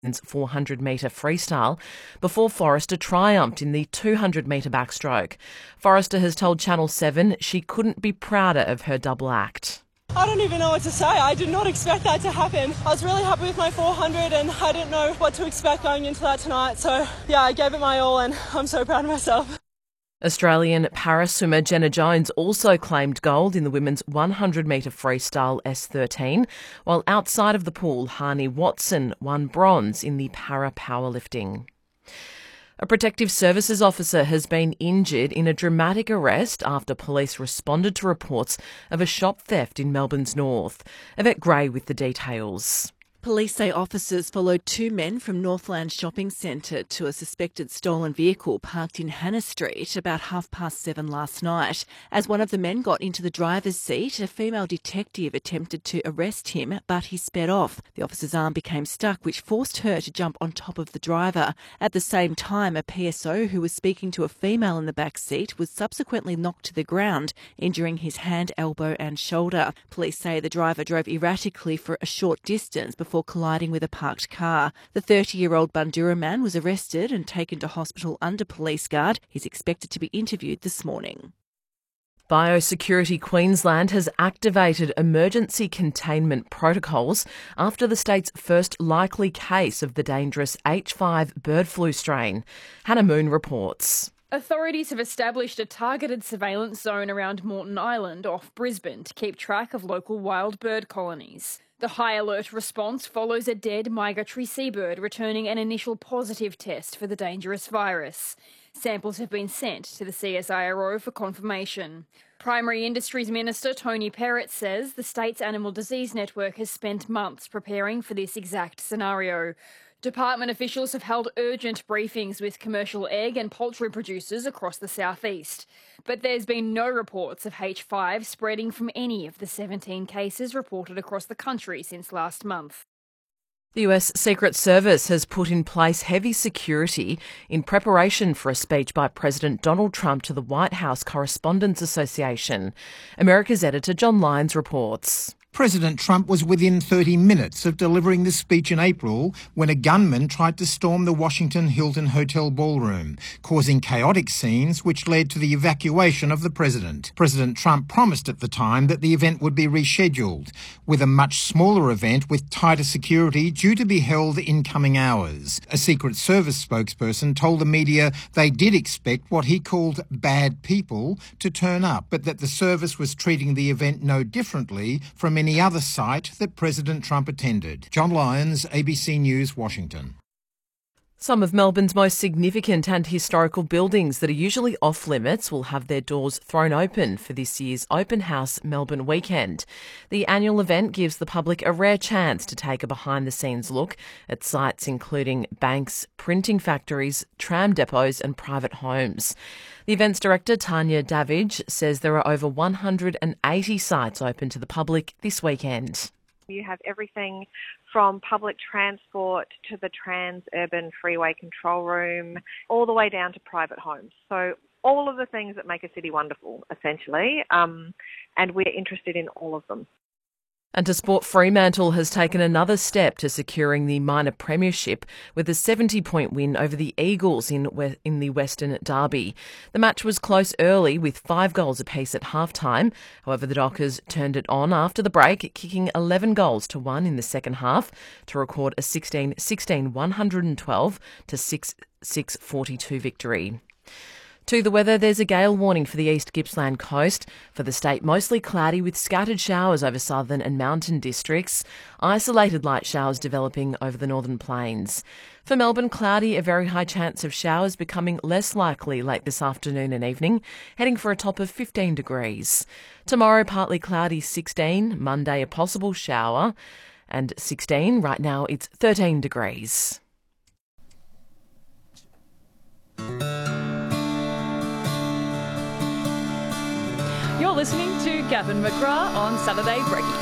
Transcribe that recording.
400-metre freestyle before Forrester triumphed in the 200-metre backstroke. Forrester has told Channel 7 she couldn't be prouder of her double act. I don't even know what to say. I did not expect that to happen. I was really happy with my 400 and I didn't know what to expect going into that tonight. So yeah, I gave it my all and I'm so proud of myself. Australian para-swimmer Jenna Jones also claimed gold in the women's 100-metre freestyle S13, while outside of the pool, Hani Watson won bronze in the para-powerlifting. A protective services officer has been injured in a dramatic arrest after police responded to reports of a shop theft in Melbourne's north. Yvette Gray with the details. Police say officers followed two men from Northland Shopping Centre to a suspected stolen vehicle parked in Hannah Street about 7:30 last night. As one of the men got into the driver's seat, a female detective attempted to arrest him, but he sped off. The officer's arm became stuck, which forced her to jump on top of the driver. At the same time, a PSO who was speaking to a female in the back seat was subsequently knocked to the ground, injuring his hand, elbow and shoulder. Police say the driver drove erratically for a short distance before colliding with a parked car. The 30-year-old Bundoora man was arrested and taken to hospital under police guard. He's expected to be interviewed this morning. Biosecurity Queensland has activated emergency containment protocols after the state's first likely case of the dangerous H5 bird flu strain. Hannah Moon reports. Authorities have established a targeted surveillance zone around Moreton Island off Brisbane to keep track of local wild bird colonies. The high alert response follows a dead migratory seabird returning an initial positive test for the dangerous virus. Samples have been sent to the CSIRO for confirmation. Primary Industries Minister Tony Perrott says the state's animal disease network has spent months preparing for this exact scenario. Department officials have held urgent briefings with commercial egg and poultry producers across the southeast. But there's been no reports of H5 spreading from any of the 17 cases reported across the country since last month. The US Secret Service has put in place heavy security in preparation for a speech by President Donald Trump to the White House Correspondents Association. America's editor John Lyons reports. President Trump was within 30 minutes of delivering the speech in April when a gunman tried to storm the Washington Hilton Hotel ballroom, causing chaotic scenes which led to the evacuation of the president. President Trump promised at the time that the event would be rescheduled, with a much smaller event with tighter security due to be held in coming hours. A Secret Service spokesperson told the media they did expect what he called bad people to turn up, but that the service was treating the event no differently from any other site that President Trump attended. John Lyons, ABC News, Washington. Some of Melbourne's most significant and historical buildings that are usually off limits will have their doors thrown open for this year's Open House Melbourne weekend. The annual event gives the public a rare chance to take a behind-the-scenes look at sites including banks, printing factories, tram depots and private homes. The events director, Tanya Davidge, says there are over 180 sites open to the public this weekend. You have everything from public transport to the Trans-Urban Freeway Control Room, all the way down to private homes. So all of the things that make a city wonderful, essentially, and we're interested in all of them. And to sport, Fremantle has taken another step to securing the minor premiership with a 70-point win over the Eagles in the Western Derby. The match was close early with 5 goals apiece at half-time. However, the Dockers turned it on after the break, kicking 11 goals to 1 in the second half to record a 16-16 112 to 6-6-42 victory. To the weather, there's a gale warning for the East Gippsland coast. For the state, mostly cloudy with scattered showers over southern and mountain districts. Isolated light showers developing over the northern plains. For Melbourne, cloudy, a very high chance of showers becoming less likely late this afternoon and evening, heading for a top of 15 degrees. Tomorrow, partly cloudy, 16. Monday, a possible shower, and 16. Right now, it's 13 degrees. You're listening to Gavin McGrath on Saturday Breaking.